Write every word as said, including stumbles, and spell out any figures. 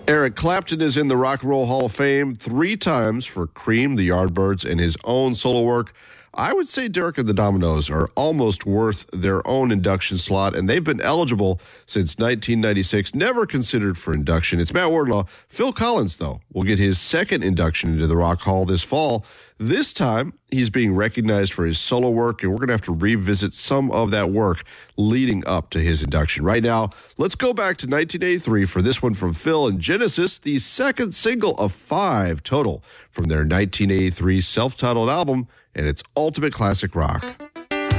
Eric Clapton is in the Rock and Roll Hall of Fame three times for Cream, the Yardbirds, and his own solo work. I would say Derek and the Dominoes are almost worth their own induction slot, and they've been eligible since nineteen ninety-six, never considered for induction. It's Matt Wardlaw. Phil Collins, though, will get his second induction into the Rock Hall this fall. This time, he's being recognized for his solo work, and we're going to have to revisit some of that work leading up to his induction. Right now, let's go back to nineteen eighty-three for this one from Phil and Genesis, the second single of five total from their nineteen eighty-three self-titled album, and it's Ultimate Classic Rock.